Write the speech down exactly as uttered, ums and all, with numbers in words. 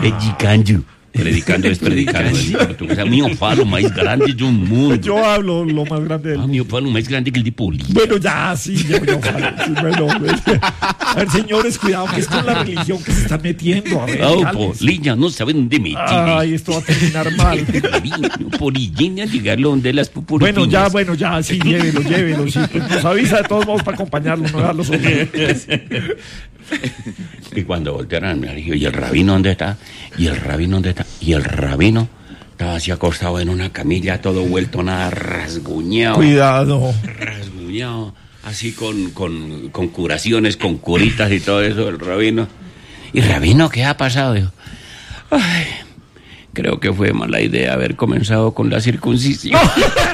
É de candio. Predicando es predicando en portugués. A mí eu falo mais grande de un mundo. Yo hablo lo más grande del A mí eu falo mais grande que el de Polilla. Bueno, ya, sí, yo, yo falo. Sí, bueno, bueno. A ver, señores, cuidado, que es con la religión que se están metiendo. A ver, Oh, cálmense. Polilla, no saben dónde metir. Ay, esto va a terminar mal. Polillina, llegarlo donde las pupurinas. Bueno, ya, bueno, ya, sí, llévelo, llévelo. Sí, pues nos avisa de todos modos para acompañarlo, no dejarlo solo. Y cuando voltearon, me dijo, ¿y el rabino dónde está? ¿Y el rabino dónde está? Y el rabino estaba así acostado en una camilla, todo vuelto nada, rasguñado. Cuidado. Rasguñado, así con, con, con curaciones, con curitas y todo eso, el rabino. ¿Y rabino qué ha pasado? Dijo, ay, creo que fue mala idea haber comenzado con la circuncisión.